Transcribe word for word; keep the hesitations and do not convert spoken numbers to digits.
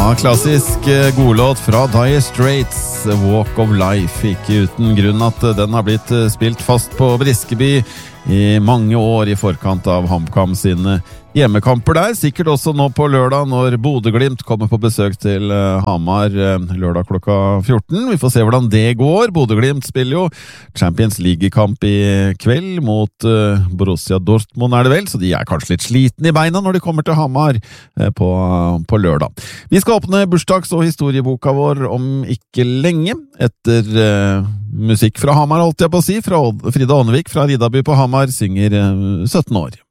Ja, klassisk eh, godlåt fra Dire Straits, Walk of Life. Ikke uten grunn at eh, den har blitt eh, spilt fast på Briskeby i mange år i forkant av HamKam sine hjemmekamper der. Sikkert også nå på lørdag når Bodø/Glimt kommer på besøk til uh, Hamar uh, lørdag klokka fjorten. Vi får se hvordan det går. Bodø/Glimt spiller jo Champions League-kamp i kveld mot uh, Borussia Dortmund er det vel, så de er kanskje litt sliten i beina når de kommer til Hamar uh, på, uh, på lørdag. Vi skal åpne bursdags- og historieboka vår om ikke lenge, etter uh, musikk fra Hamar, holdt jeg på å si, fra Frida Ånevik fra Ridaby på Hamar, synger uh, sytten år.